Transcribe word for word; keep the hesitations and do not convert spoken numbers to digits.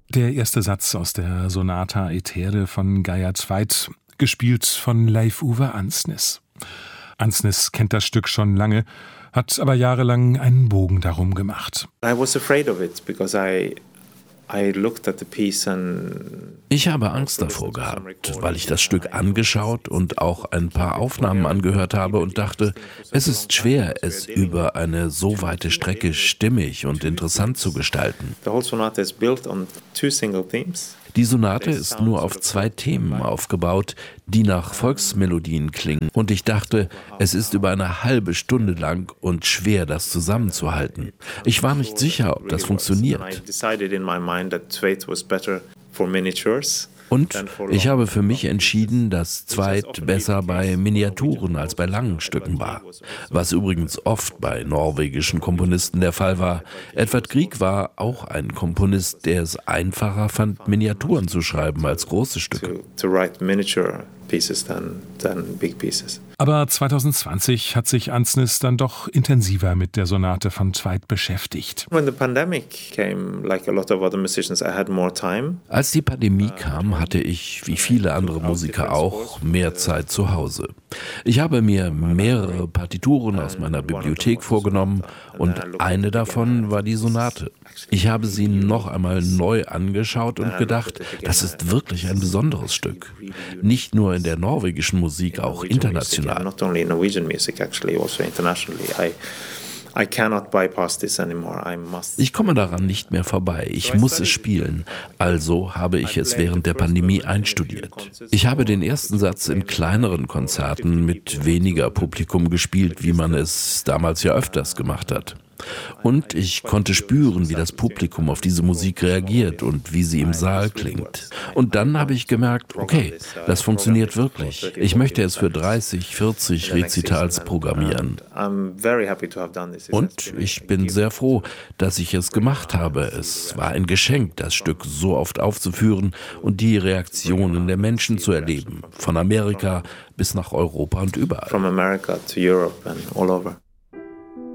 Der erste Satz aus der Sonata Aetere von Geyer Zweidt, gespielt von Leif-Uwe Ansnes. Ansnes kennt das Stück schon lange, hat aber jahrelang einen Bogen darum gemacht. I was afraid of it because I I looked at the piece and Ich habe Angst davor gehabt, weil ich das Stück angeschaut und auch ein paar Aufnahmen angehört habe und dachte, es ist schwer, es über eine so weite Strecke stimmig und interessant zu gestalten. the whole sonata is built on two single themes. Die Sonate ist nur auf zwei Themen aufgebaut, die nach Volksmelodien klingen. Und ich dachte, es ist über eine halbe Stunde lang und schwer, das zusammenzuhalten. Ich war nicht sicher, ob das I funktioniert. decided in my mind that Zweit was better for miniatures. Und ich habe für mich entschieden, dass Zweidt besser bei Miniaturen als bei langen Stücken war. Was übrigens oft bei norwegischen Komponisten der Fall war. Edvard Grieg war auch ein Komponist, der es einfacher fand, Miniaturen zu schreiben als große Stücke. To, to write miniature pieces than, than big pieces. Aber zwanzig zwanzig hat sich Ansnes dann doch intensiver mit der Sonate von Zweidt beschäftigt. When the pandemic came, like a lot of other musicians, I had more time. Als die Pandemie kam, hatte ich, wie viele andere Musiker auch, mehr Zeit zu Hause. Ich habe mir mehrere Partituren aus meiner Bibliothek vorgenommen und eine davon war die Sonate. Ich habe sie noch einmal neu angeschaut und gedacht, das ist wirklich ein besonderes Stück. Nicht nur in der norwegischen Musik, auch international. Not only in Norwegian music, actually, also internationally. I, I cannot bypass this anymore. I must. Ich komme daran nicht mehr vorbei. Ich muss es spielen. Also habe ich es während der Pandemie einstudiert. Ich habe den ersten Satz in kleineren Konzerten mit weniger Publikum gespielt, wie man es damals ja öfters gemacht hat. Und ich konnte spüren, wie das Publikum auf diese Musik reagiert und wie sie im Saal klingt. Und dann habe ich gemerkt, okay, das funktioniert wirklich. Ich möchte es für dreißig, vierzig Rezitals programmieren. Und ich bin sehr froh, dass ich es gemacht habe. Es war ein Geschenk, das Stück so oft aufzuführen und die Reaktionen der Menschen zu erleben. Von Amerika bis nach Europa und überall. From America to Europe and all over.